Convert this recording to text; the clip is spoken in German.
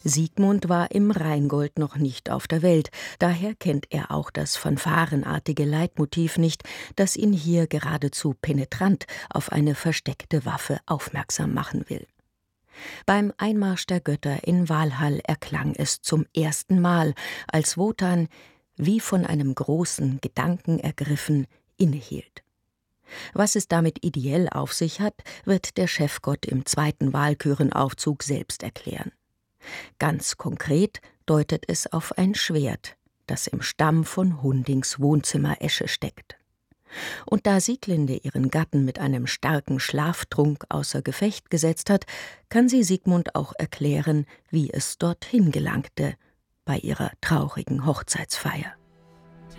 Siegmund war im Rheingold noch nicht auf der Welt, daher kennt er auch das fanfarenartige Leitmotiv nicht, das ihn hier geradezu penetrant auf eine versteckte Waffe aufmerksam machen will. Beim Einmarsch der Götter in Walhall erklang es zum ersten Mal, als Wotan, wie von einem großen Gedanken ergriffen, innehielt. Was es damit ideell auf sich hat, wird der Chefgott im zweiten Walkürenaufzug selbst erklären. Ganz konkret deutet es auf ein Schwert, das im Stamm von Hundings Wohnzimmeresche steckt. Und da Sieglinde ihren Gatten mit einem starken Schlaftrunk außer Gefecht gesetzt hat, kann sie Siegmund auch erklären, wie es dorthin gelangte bei ihrer traurigen Hochzeitsfeier.